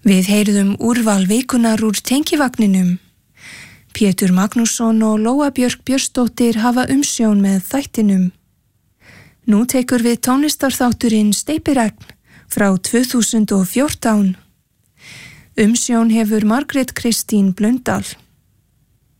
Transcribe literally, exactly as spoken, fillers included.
Við heyrðum úrval vikunar úr tengivagninum. Pétur Magnússon og Lóa Björk Björnsdóttir hafa umsjón með þættinum. Nú tekur við tónlistarþátturinn Steypiregn frá tvö þúsund og fjórtán. Umsjón hefur Margrét Kristín Blöndal.